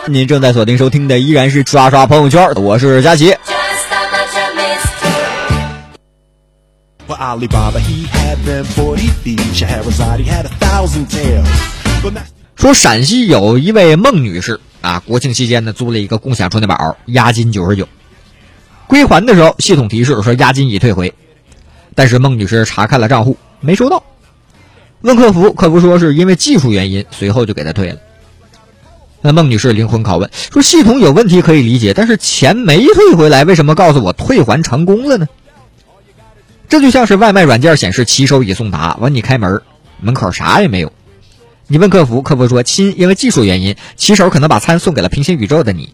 您正在锁定收听的依然是刷刷朋友圈，我是佳琪。说陕西有一位孟女士啊，国庆期间呢租了一个共享充电宝，押金99，归还的时候系统提示说押金已退回，但是孟女士查看了账户没收到，问客服，客服说是因为技术原因，随后就给她退了。那孟女士灵魂拷问说，系统有问题可以理解，但是钱没退回来，为什么告诉我退还成功了呢？这就像是外卖软件显示骑手已送达，完你开门，门口啥也没有，你问客服，客服说亲，因为技术原因，骑手可能把餐送给了平行宇宙的你。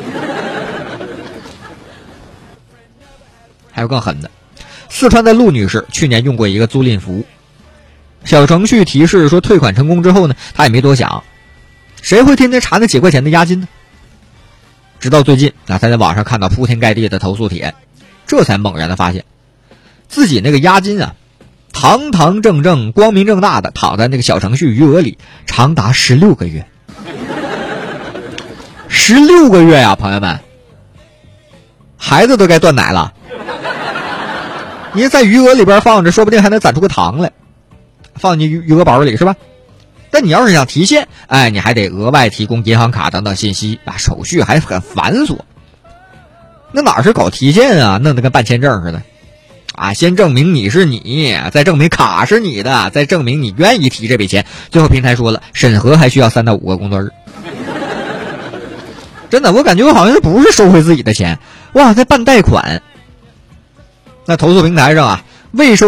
还有更狠的，四川的陆女士去年用过一个租赁服务，小程序提示说退款成功之后呢，她也没多想，谁会天天查那几块钱的押金呢？直到最近啊，她在网上看到铺天盖地的投诉帖，这才猛然的发现自己那个押金啊，堂堂正正光明正大的躺在那个小程序余额里长达16个月。16个月呀，朋友们，孩子都该断奶了。你在余额里边放着，说不定还能攒出个糖来，放进余额宝里是吧？但你要是想提现，哎，你还得额外提供银行卡等等信息啊，手续还很繁琐。那哪是搞提现啊，弄得跟办签证似的啊！先证明你是你，再证明卡是你的，再证明你愿意提这笔钱，最后平台说了，审核还需要3到5个工作日。真的，我感觉我好像不是收回自己的钱，哇，在办贷款。那投诉平台上啊，未收